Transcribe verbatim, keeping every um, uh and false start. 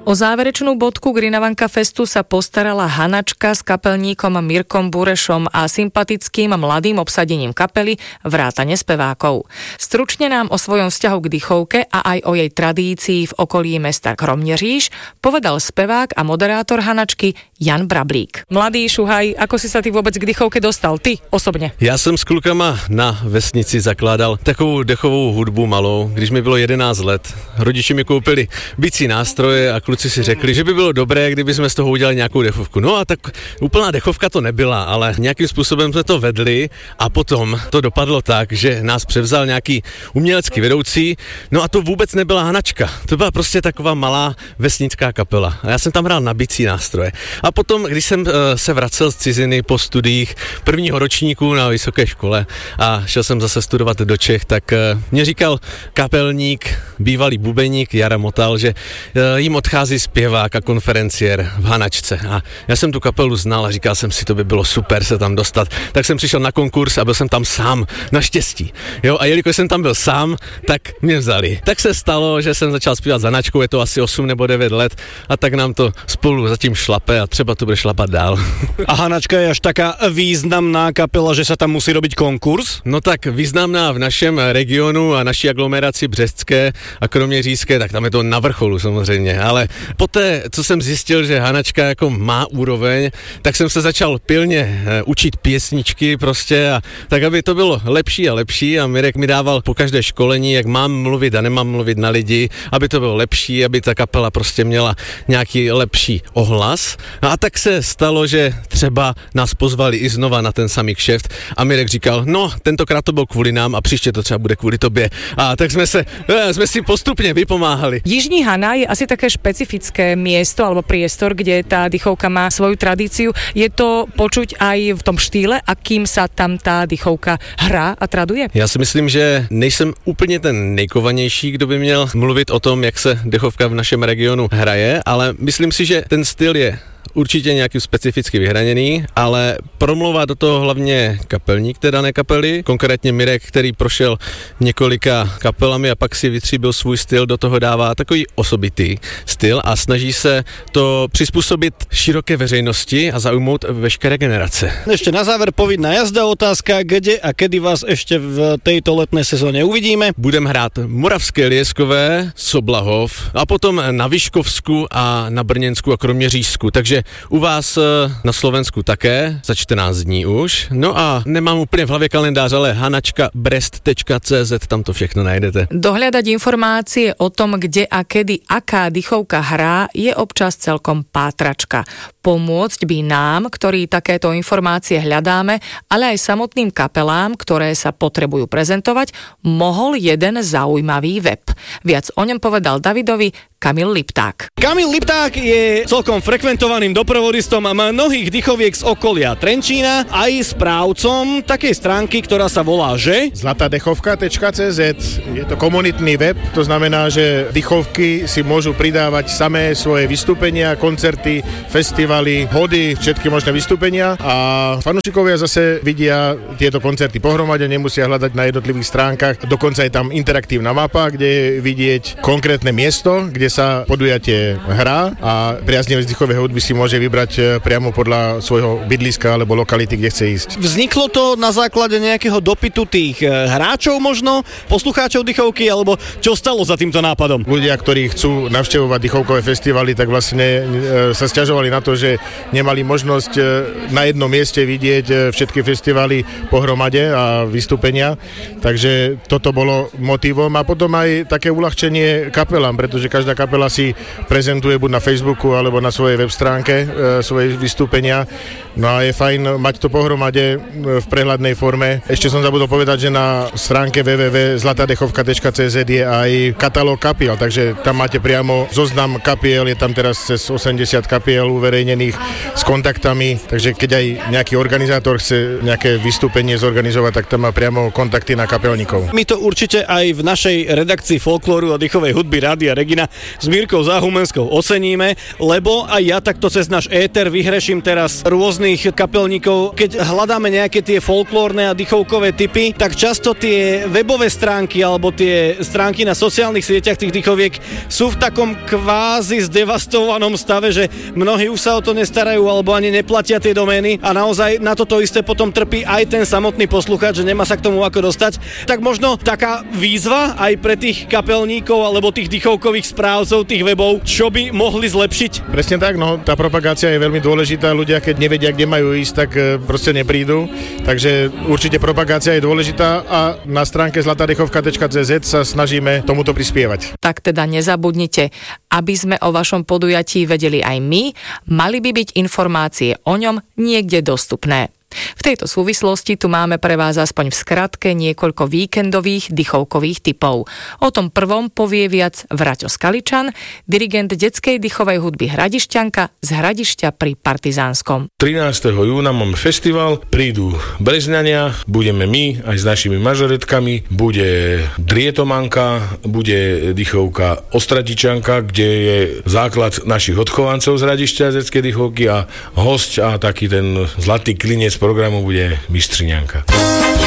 O záverečnú bodku Grinavanka Festu sa postarala Hanačka s kapelníkom Mirkom Burešom a sympatickým mladým obsadením kapely vrátane spevákov. Stručne nám o svojom vzťahu k dychovke a aj o jej tradícii v okolí mesta Kroměříž povedal spevák a moderátor Hanačky Jan Brablík. Mladý šuhaj, ako si sa ty vôbec k dychovke dostal? Ty osobně? Já jsem s klukama na vesnici zakládal takovou dechovou hudbu malou, když mi bylo jedenáct let. Rodiči mi koupili bicí nástroje a kluci si řekli, že by bylo dobré, kdyby jsme z toho udělali nějakou dechovku. No a tak úplná dechovka to nebyla, ale nějakým způsobem jsme to vedli a potom to dopadlo tak, že nás převzal nějaký umělecký vedoucí, no a to vůbec nebyla Hanačka. To byla prostě taková malá vesnická kapela. A já jsem tam hrál na bicí nástroje. A potom, když jsem uh, se vracel z ciziny po studiích prvního ročníku na vysoké škole a šel jsem zase studovat do Čech, tak uh, mě říkal kapelník, bývalý bubeník Jara Motal, že uh, jim odchází zpěvák a konferenciér v Hanačce. A já jsem tu kapelu znal a říkal jsem si, to by bylo super se tam dostat. Tak jsem přišel na konkurs a byl jsem tam sám, naštěstí. Jo, a jelikož jsem tam byl sám, tak mě vzali. Tak se stalo, že jsem začal zpívat s Hanačkou, je to asi osm nebo devět let a tak nám to spolu zatím šlape a třeba to bude šlapat dál. A Hanačka je až taká významná kapela, že sa tam musí robiť konkurs? No tak významná v našem regionu a naší aglomeraci Břežské a Kroměřížské, tak tam je to na vrcholu samozřejmě, ale poté, co jsem zjistil, že Hanačka jako má úroveň, tak jsem se začal pilně učit pěsničky prostě a tak, aby to bylo lepší a lepší a Mirek mi dával po každé školení, jak mám mluvit a nemám mluvit na lidi, aby to bylo lepší, aby ta kapela prostě měla nějaký lepší ohlas. No a tak se stalo, že třeba nás pozvali i znova na ten samý kšeft a Mirek říkal, no tentokrát to bylo kvůli nám a příště to třeba bude kvůli tobě. A tak jsme se, jsme si postupně vypomáhali. Jižní Hana je asi také špecifické miesto alebo priestor, kde tá dychovka má svoju tradíciu. Je to počuť aj v tom štýle, akým sa tam tá dychovka hrá a traduje? Já si myslím, že nejsem úplně ten nejkovanější, kdo by měl mluvit o tom, jak se dechovka v našem regionu hraje, ale myslím si, že ten styl je určitě nějaký specificky vyhraněný, ale promlouvá do toho hlavně kapelník té dané kapely, konkrétně Mirek, který prošel několika kapelami a pak si vytříbil svůj styl, do toho dává takový osobitý styl a snaží se to přizpůsobit široké veřejnosti a zaujmout veškeré generace. Ešte na záver povinná jazda, otázka, kde a kedy vás ešte v tejto letnej sezóne uvidíme? Budem hrát Moravské Lieskové, Soblahov a potom na Vyškovsku a na Brněnsku a Kroměřížsku, takže u vás na Slovensku také, za čtrnáct dní už. No a nemám úplně v hlavě kalendář, ale hanačka brest tečka cé zet, tam to všechno najdete. Dohľadať informácie o tom, kde a kedy aká dychovka hrá, je občas celkom pátračka. Pomôcť by nám, ktorí takéto informácie hľadáme, ale aj samotným kapelám, ktoré sa potrebujú prezentovať, mohol jeden zaujímavý web. Viac o ňom povedal Davidovi Kamil Lipták. Kamil Lipták je celkom frekventovaným doprovodistom mnohých dychoviek z okolia Trenčína, aj správcom takej stránky, ktorá sa volá, že? zlatá dechovka tečka cé zet. Je to komunitný web, to znamená, že dychovky si môžu pridávať samé svoje vystúpenia, koncerty, festivaly, hody, všetky možné vystúpenia a fanúšikovia zase vidia tieto koncerty pohromade, nemusia hľadať na jednotlivých stránkach. Dokonca je tam interaktívna mapa, kde je vidieť konkrétne miesto, kde sa podujatie hrá a priaznivec dychovej hudby si môže vybrať priamo podľa svojho bydliska alebo lokality, kde chce ísť. Vzniklo to na základe nejakého dopytu tých hráčov možno, poslucháčov dychovky, alebo čo stalo za týmto nápadom? Ľudia, ktorí chcú navštevovať dychovkové festivaly, tak vlastne sa sťažovali na to, že nemali možnosť na jednom mieste vidieť všetky festivaly pohromade a vystúpenia, takže toto bolo motivom a potom aj také uľahčenie kapelám, pretože každá kapela si prezentuje buď na Facebooku alebo na svojej web stránke e, svoje vystúpenia. No a je fajn mať to pohromade v prehľadnej forme. Ešte som zabudol povedať, že na stránke w w w bodka zlatá dechovka tečka cé zet je aj katalóg kapiel, takže tam máte priamo zoznam kapiel, je tam teraz cez osemdesiat kapiel uverejnených s kontaktami, takže keď aj nejaký organizátor chce nejaké vystúpenie zorganizovať, tak tam má priamo kontakty na kapelníkov. My to určite aj v našej redakcii folklóru a dychovej hudby Rádia Regina s Mirkou Záhumenskou oceníme, lebo aj ja takto cez náš éter vyhreším teraz rôznych kapelníkov. Keď hľadáme nejaké tie folklórne a dychovkové typy, tak často tie webové stránky alebo tie stránky na sociálnych sieťach tých dychoviek sú v takom kvázi zdevastovanom stave, že mnohí už sa o to nestarajú alebo ani neplatia tie domény a naozaj na toto isté potom trpí aj ten samotný poslucháč, že nemá sa k tomu ako dostať. Tak možno taká výzva aj pre tých kapelníkov alebo tých dychovkových správcov tých webov, čo by mohli zlepšiť? Presne tak, no tá propagácia je veľmi dôležitá. Ľudia, keď nevedia, kde majú ísť, tak proste neprídu. Takže určite propagácia je dôležitá a na stránke zlatadechovka bodka cé zet sa snažíme tomuto prispievať. Tak teda nezabudnite, aby sme o vašom podujatí vedeli aj my, mali by byť informácie o ňom niekde dostupné. V tejto súvislosti tu máme pre vás aspoň v skratke niekoľko víkendových dychovkových typov. O tom prvom povie viac Vraťo Skaličan, dirigent detskej dychovej hudby Hradišťanka z Hradišťa pri Partizánskom. trinásteho júna máme festival, prídu Brezňania, budeme my aj s našimi mažoretkami, bude Drietomanka, bude dychovka Ostratičanka, kde je základ našich odchovancov z Hradišťa detskej dychovky a hosť a taký ten zlatý klinec programu bude Mistriňanka.